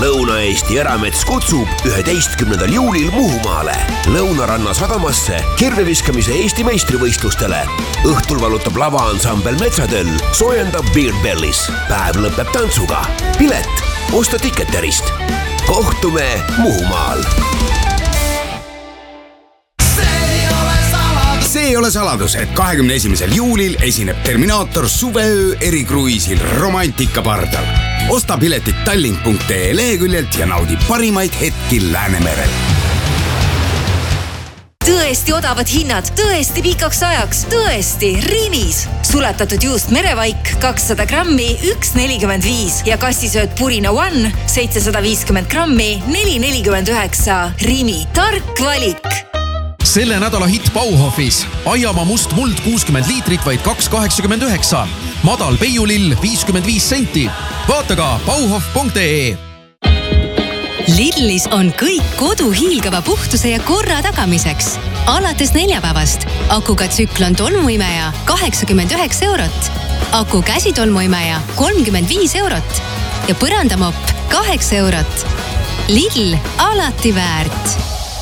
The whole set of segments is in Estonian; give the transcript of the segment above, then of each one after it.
Lõuna-Eesti Eramets kutsub 11. juulil Muhumaale Lõunaranna sadamasse kirveviskamise Eesti meistrivõistlustele. Õhtul valutab lavaansambel Metsadel, soojendab Beard Bellis. Päev lõpeb tantsuga. Pilet osta Ticketerist. Kohtume Muhumaal. See ei ole saladus, et 21. juulil esineb Terminaator suveöö erikruiisil Romantika pardal. Osta piletid tallink.ee leheküljelt ja naudi parimaid hetki Läänemerel. Tõesti odavad hinnad, tõesti pikaks ajaks, tõesti Rimis. Sulatatud juust merevaik 200 grammi 1,45 ja kastisööt Purina One 750 grammi 4,49. Rimi, tark valik. Selle nädala hitt Bauhofis. Aiamaa must muld 60 liitrit vaid 2,89. Madal peiulill 55 senti. Vaata ka bauhof.ee. Lidlis on kõik kodu hiilgava puhtuse ja korra tagamiseks. Alates neljapäevast akuga tsüklon tolmuimeja 89 eurot. Aku käsitolmuimeja 35 eurot ja põrandamopp 8 eurot. Lidl alati väärt.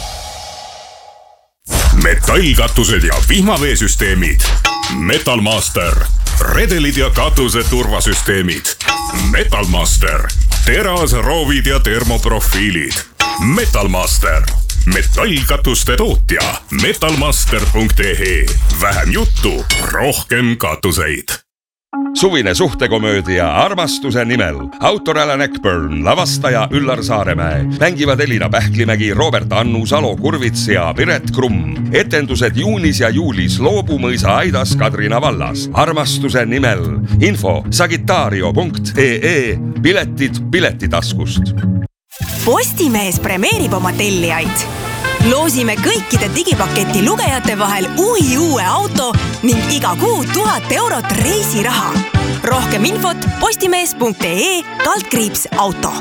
Metallkatused ja vihmaveesüsteemid. Metalmaster. Redelid ja katuse turvasüsteemid. Metalmaster. Teras, roovid ja termoprofiilid. Metalmaster. Metallkatuste tootja. Metalmaster.ee. Vähem juttu, rohkem katuseid. Suvine suhtekomöödia Armastuse nimel. Autor Alan Eckburn, lavastaja Üllar Saaremäe. Mängivad Elina Pähklimägi, Robert Annu, Salo Kurvits ja Piret Krumm. Etendused juunis ja juulis Loobumõisa Aidas Kadrina vallas. Armastuse nimel. Info sagitario.ee. Piletid piletitaskust. Postimees premeerib oma tellijaid. Loosime kõikide digipaketi lugejate vahel uue auto ning iga kuu 1000 eurot reisiraha. Rohkem infot postimees.ee/auto.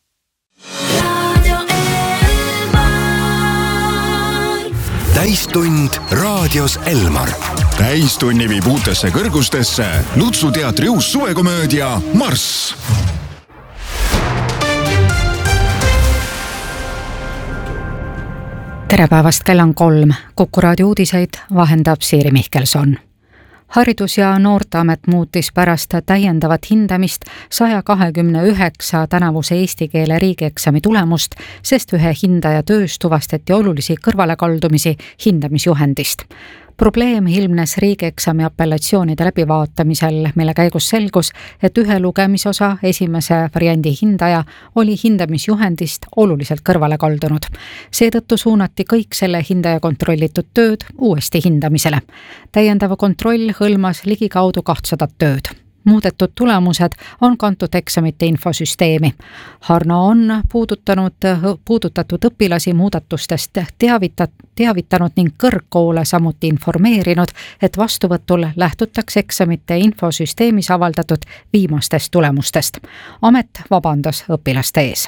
Täistund raadios Elmar. Täistunni viib uutesse kõrgustesse Lutsu teatri uus suvekomöödia Marss. Tere päevast, kell on 3. Kuku raadio uudiseid vahendab Siiri Mihkelson. Haridus- ja Noorteamet muutis pärast täiendavat hindamist 129 tänavuse eesti keele riigieksami tulemust, sest ühe hindaja töös tuvastati olulisi kõrvalekaldumisi hindamisjuhendist. Probleem ilmnes riigieksami apellatsioonide läbivaatamisel, mille käigus selgus, et ühe lugemisosa esimese variandi hindaja oli hindamisjuhendist oluliselt kõrvale kaldunud. Seetõttu suunati kõik selle hindaja kontrollitud tööd uuesti hindamisele. Täiendav kontroll hõlmas ligikaudu 200 tööd. Muudetud tulemused on kantud eksamite infosüsteemi. Harno on puudutatud õpilasi muudatustest teavitanud ning kõrgkoole samuti informeerinud, et vastuvõtul lähtutakse eksamite infosüsteemis avaldatud viimastest tulemustest. Amet vabandas õpilaste ees.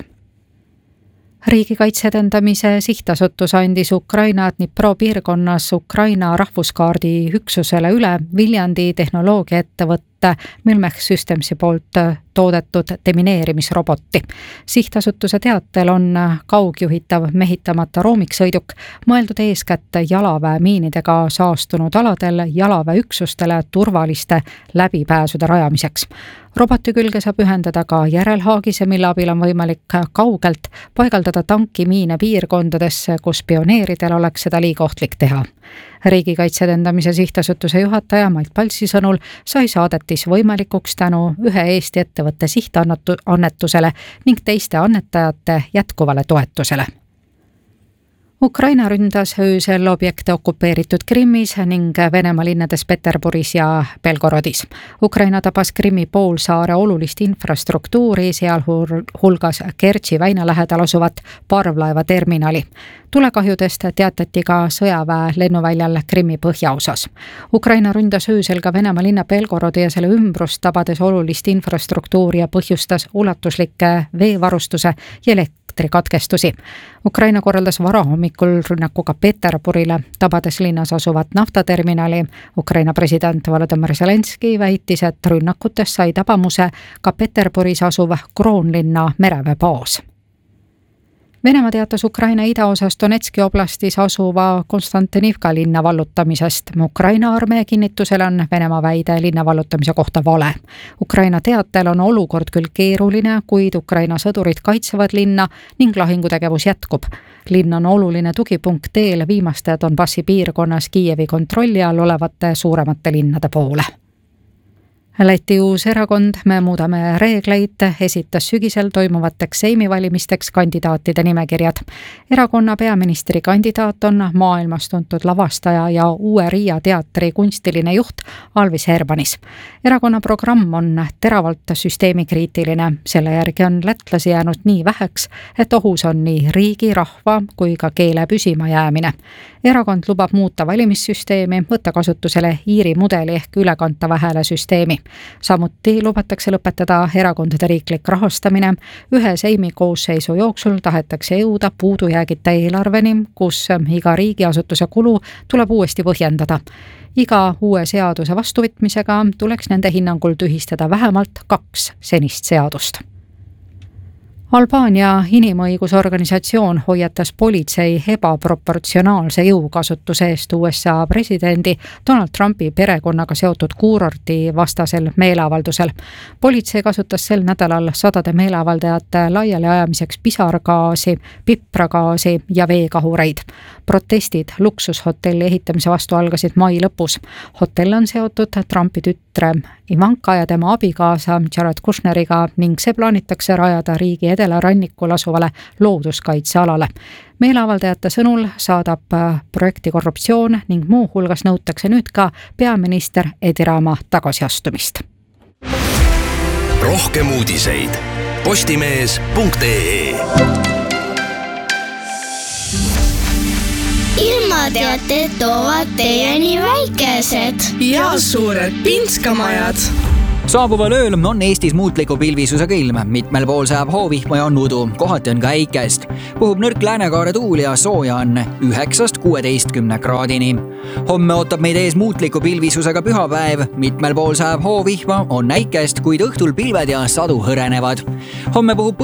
Riigikaitse edendamise sihtasutus andis Ukraina Dnipro piirkonnas Ukraina rahvuskaardi üksusele üle Viljandi tehnoloogiaettevõtte Milmech Systemsi poolt toodetud demineerimisroboti. Sihtasutuse teatel on kaugjuhitav mehitamata roomiksõiduk mõeldud eeskätt jalaväe miinidega saastunud aladel jalaväe üksustele turvaliste läbipääsude rajamiseks. Roboti külge saab ühendada ka järelhaagise, mille abil on võimalik kaugelt paigaldada tankimiine piirkondadesse, kus pioneeridel oleks seda liiga ohtlik teha. Riigikaitse edendamise sihtasutuse juhataja Mait Paltsi sõnul sai saadetis võimalikuks tänu ühe Eesti ettevõtte sihtannetusele ning teiste annetajate jätkuvale toetusele. Ukraina ründas öösel objekte okupeeritud Krimmis ning Venemaa linnades Peterburis ja Belgorodis. Ukraina tabas Krimmi poolsaare olulist infrastruktuuri, sealhulgas Kertši väina lähedal asuvat parvlaevaterminali. Tulekahjudest teatati ka sõjaväe lennuväljal Krimmi põhjaosas. Ukraina ründas öösel ka Venemaa linna Belgorodi ja selle ümbrust, tabades olulist infrastruktuuri ja põhjustas ulatuslikke veevarustuse ja elektrikatkestusi. Ukraina korraldas varahommikul rünnakuga Peterburile, tabades linnas asuvat naftaterminali. Ukraina president Volodymyr Zelenski väitis, et rünnakutes sai tabamuse ka Peterburis asuv Kroonlinna mereväebaas. Venemaa teatas Ukraina idaosas Donetski oblastis asuva Konstantinivka linna vallutamisest. Ukraina armee kinnitusel on Venemaa väide linna vallutamise kohta vale. Ukraina teatel on olukord küll keeruline, kuid Ukraina sõdurid kaitsevad linna ning lahingutegevus jätkub. Linn on oluline tugipunkt teel viimaste Donbassi piirkonnas Kiievi kontrolli all olevate suuremate linnade poole. Läti uus erakond Me muudame reegleid esitas sügisel toimuvateks Seimi valimisteks kandidaatide nimekirjad. Erakonna peaministri kandidaat on maailmas tuntud lavastaja ja Uue Riia teatri kunstiline juht Alvis Hermanis. Erakonna programm on teravalt süsteemikriitiline. Selle järgi on lätlasi jäänud nii väheks, et ohus on nii riigi, rahva kui ka keele püsima jäämine. Erakond lubab muuta valimissüsteemi, võtta kasutusele Iiri mudeli ehk ülekantava hääle süsteemi. Samuti lubatakse lõpetada erakondade riiklik rahastamine. Ühe Seimi koosseisu jooksul tahetakse jõuda puudujäägita eelarveni, kus iga riigiasutuse kulu tuleb uuesti põhjendada. Iga uue seaduse vastuvõtmisega tuleks nende hinnangul tühistada vähemalt 2 senist seadust. Albaania inimõigusorganisatsioon hoiatas politsei ebaproportsionaalse jõukasutuse eest USA presidendi Donald Trumpi perekonnaga seotud kuurorti vastasel meeleavaldusel. Politsei kasutas sel nädalal sadade meeleavaldajate laiali ajamiseks pisargaasi, pipragaasi ja veekahureid. Protestid luksushotelli ehitamise vastu algasid mai lõpus. Hotell on seotud Trumpi tütre Ivanka ja tema abikaasa Jared Kushneriga ning see plaanitakse rajada riigi edelarannikul asuvale looduskaitsealale. Meeleavaldajate sõnul saadab projekti korruptsioon ning muu hulgas nõutakse nüüd ka peaminister Edi Rama tagasiastumist. Rohkem uudiseid postimees.ee. Ilmateated toovad teieni väikesed ja suured pinskamajad. Saabuval ööl on Eestis muutliku pilvisusega ilm. Mitmel pool sajab hoovihma ja on udu. Kohati on ka äikest. Puhub nõrk läänekaare tuul ja sooja on 9–16 kraadini. Homme ootab meid ees muutliku pilvisusega pühapäev. Mitmel pool sajab hoovihma, on äikest, kuid õhtul pilved ja sadu hõrenevad. Homme puhub